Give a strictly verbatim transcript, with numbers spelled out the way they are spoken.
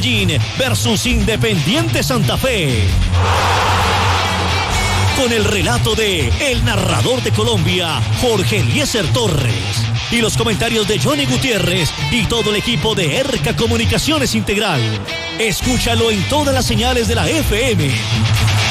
Medellín versus Independiente Santa Fe. Con el relato de el narrador de Colombia, Jorge Eliezer Torres. Y los comentarios de Johnny Gutiérrez y todo el equipo de Erca Comunicaciones Integral. Escúchalo en todas las señales de la F M.